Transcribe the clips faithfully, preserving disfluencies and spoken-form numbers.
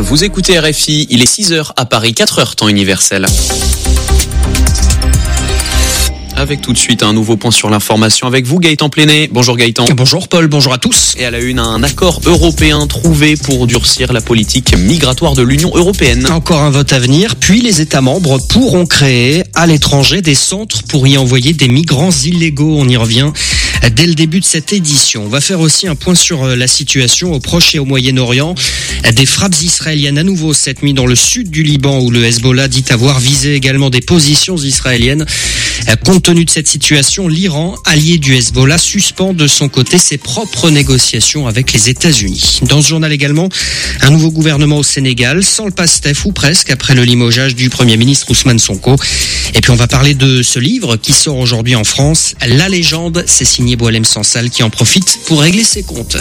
Vous écoutez R F I, il est six heures à Paris, quatre heures temps universel. Avec tout de suite un nouveau point sur l'information avec vous, Gaëtan Pléné. Bonjour Gaëtan. Bonjour Paul, bonjour à tous. Et à la une, un accord européen trouvé pour durcir la politique migratoire de l'Union européenne. Encore un vote à venir, puis les États membres pourront créer à l'étranger des centres pour y envoyer des migrants illégaux. On y revient dès le début de cette édition. On va faire aussi un point sur la situation au Proche et au Moyen-Orient. Des frappes israéliennes à nouveau cette nuit dans le sud du Liban où le Hezbollah dit avoir visé également des positions israéliennes. Compte tenu de cette situation, l'Iran, allié du Hezbollah, suspend de son côté ses propres négociations avec les États-Unis. Dans ce journal également, un nouveau gouvernement au Sénégal, sans le pastef ou presque, après le limogeage du Premier ministre Ousmane Sonko. Et puis on va parler de ce livre qui sort aujourd'hui en France, La Légende, c'est signé Boualem Sansal qui en profite pour régler ses comptes.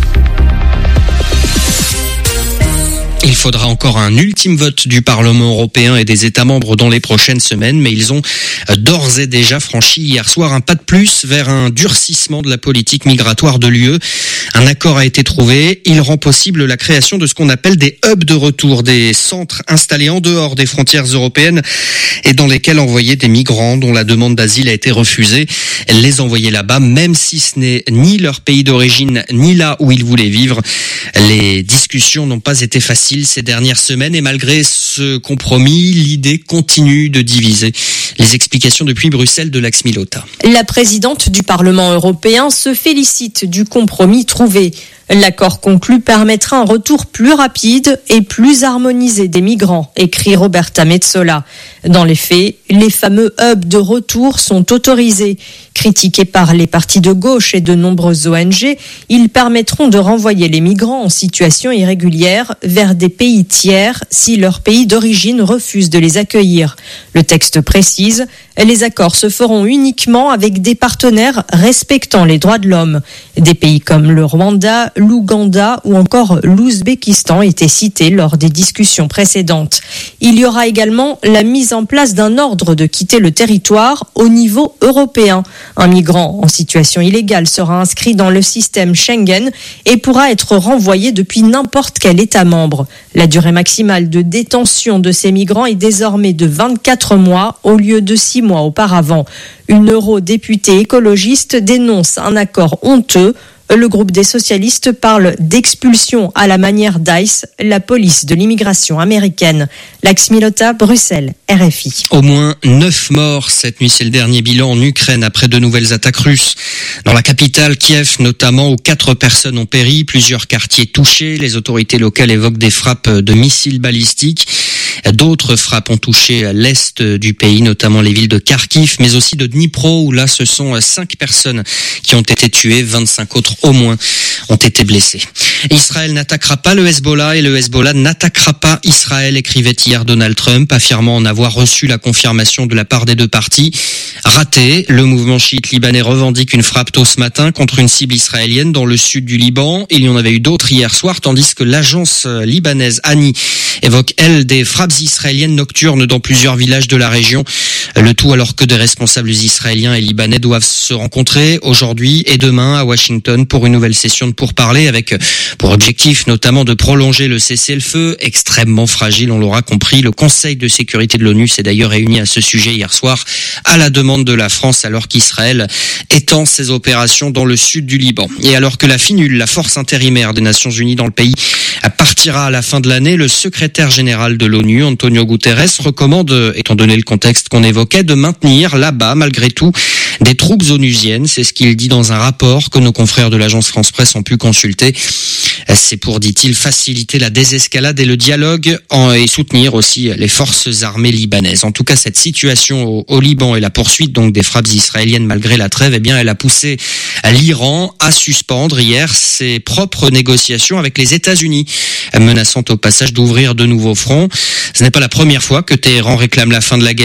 Il faudra encore un ultime vote du Parlement européen et des États membres dans les prochaines semaines, mais ils ont d'ores et déjà franchi hier soir un pas de plus vers un durcissement de la politique migratoire de l'U E. Un accord a été trouvé. Il rend possible la création de ce qu'on appelle des hubs de retour, des centres installés en dehors des frontières européennes et dans lesquels envoyer des migrants dont la demande d'asile a été refusée. Les envoyer là-bas, même si ce n'est ni leur pays d'origine, ni là où ils voulaient vivre. Les discussions n'ont pas été faciles ces dernières semaines et malgré ce compromis, l'idée continue de diviser. Les explications depuis Bruxelles de Laxmi Lotta. La présidente du Parlement européen se félicite du compromis trouvé. L'accord conclu permettra un retour plus rapide et plus harmonisé des migrants, écrit Roberta Metsola. Dans les faits, les fameux hubs de retour sont autorisés. Critiqués par les partis de gauche et de nombreuses O N G, ils permettront de renvoyer les migrants en situation irrégulière vers des pays tiers si leur pays d'origine refuse de les accueillir. Le texte précise, les accords se feront uniquement avec des partenaires respectant les droits de l'homme. Des pays comme le Rwanda, l'Ouganda ou encore l'Ouzbékistan étaient cités lors des discussions précédentes. Il y aura également la mise en place d'un ordre de quitter le territoire au niveau européen. Un migrant en situation illégale sera inscrit dans le système Schengen et pourra être renvoyé depuis n'importe quel État membre. La durée maximale de détention de ces migrants est désormais de vingt-quatre mois au lieu de six mois auparavant. Une eurodéputée écologiste dénonce un accord honteux. Le groupe des socialistes parle d'expulsion à la manière d'ICE, la police de l'immigration américaine. Laxmi Lotta, Bruxelles, R F I. Au moins neuf morts cette nuit, c'est le dernier bilan en Ukraine après de nouvelles attaques russes. Dans la capitale, Kiev notamment, où quatre personnes ont péri, plusieurs quartiers touchés. Les autorités locales évoquent des frappes de missiles balistiques. D'autres frappes ont touché l'est du pays, notamment les villes de Kharkiv, mais aussi de Dnipro, où là, ce sont cinq personnes qui ont été tuées, vingt-cinq autres au moins ont été blessés. Israël n'attaquera pas le Hezbollah et le Hezbollah n'attaquera pas Israël, écrivait hier Donald Trump, affirmant en avoir reçu la confirmation de la part des deux parties. Raté, le mouvement chiite libanais revendique une frappe tôt ce matin contre une cible israélienne dans le sud du Liban. Il y en avait eu d'autres hier soir, tandis que l'agence libanaise Ani évoque, elle, des frappes israéliennes nocturnes dans plusieurs villages de la région. Le tout alors que des responsables israéliens et libanais doivent se rencontrer aujourd'hui et demain à Washington pour une nouvelle session de pourparlers avec pour objectif notamment de prolonger le cessez-le-feu extrêmement fragile, on l'aura compris. Le Conseil de sécurité de l'ONU s'est d'ailleurs réuni à ce sujet hier soir à la demande de la France alors qu'Israël étend ses opérations dans le sud du Liban. Et alors que la FINUL, la force intérimaire des Nations Unies dans le pays, partira à la fin de l'année, le secrétaire général de l'ONU, Antonio Guterres, recommande, étant donné le contexte qu'on évoquait, de maintenir là-bas, malgré tout, des troupes onusiennes. C'est ce qu'il dit dans un rapport que nos confrères de l'agence France-Presse ont pu consulter. C'est pour, dit-il, faciliter la désescalade et le dialogue et soutenir aussi les forces armées libanaises. En tout cas, cette situation au, au Liban et la poursuite donc des frappes israéliennes malgré la trêve, eh bien, elle a poussé l'Iran à suspendre hier ses propres négociations avec les États-Unis, menaçant au passage d'ouvrir de nouveaux fronts. Ce n'est pas la première fois que Téhéran réclame la fin de la guerre